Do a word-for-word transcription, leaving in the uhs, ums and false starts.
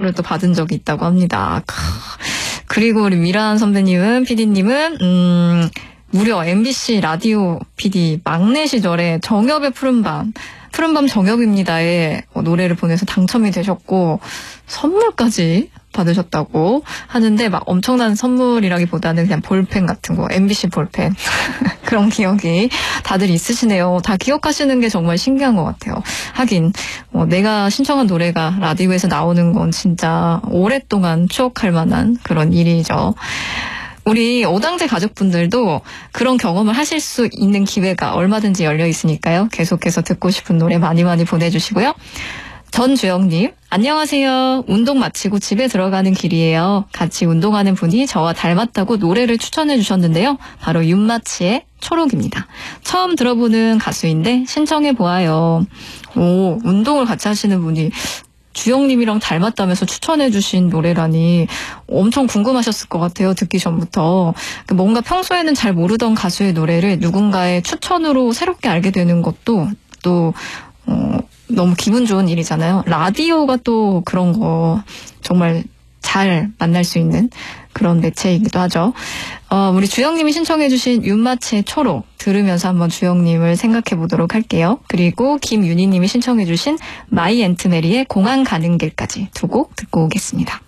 선물을 또 받은 적이 있다고 합니다. 그리고 우리 미란 선배님은, 피디님은 음, 무려 엠비씨 라디오 피디 막내 시절에 정엽의 푸른밤, 푸른밤 정엽입니다에 노래를 보내서 당첨이 되셨고 선물까지 받으셨다고 하는데, 막 엄청난 선물이라기보다는 그냥 볼펜 같은 거, 엠비씨 볼펜 그런 기억이 다들 있으시네요. 다 기억하시는 게 정말 신기한 것 같아요. 하긴 뭐 내가 신청한 노래가 라디오에서 나오는 건 진짜 오랫동안 추억할 만한 그런 일이죠. 우리 오당제 가족분들도 그런 경험을 하실 수 있는 기회가 얼마든지 열려 있으니까요. 계속해서 듣고 싶은 노래 많이 많이 보내주시고요. 전주영님, 안녕하세요. 운동 마치고 집에 들어가는 길이에요. 같이 운동하는 분이 저와 닮았다고 노래를 추천해 주셨는데요. 바로 윤마치의 초록입니다. 처음 들어보는 가수인데 신청해 보아요. 오, 운동을 같이 하시는 분이 주영님이랑 닮았다면서 추천해 주신 노래라니 엄청 궁금하셨을 것 같아요. 듣기 전부터. 뭔가 평소에는 잘 모르던 가수의 노래를 누군가의 추천으로 새롭게 알게 되는 것도 또 어, 너무 기분 좋은 일이잖아요. 라디오가 또 그런 거 정말 잘 만날 수 있는 그런 매체이기도 하죠. 어, 우리 주영님이 신청해 주신 윤마치의 초록 들으면서 한번 주영님을 생각해 보도록 할게요. 그리고 김윤희님이 신청해 주신 마이 앤트 메리의 공항 가는 길까지 두 곡 듣고 오겠습니다.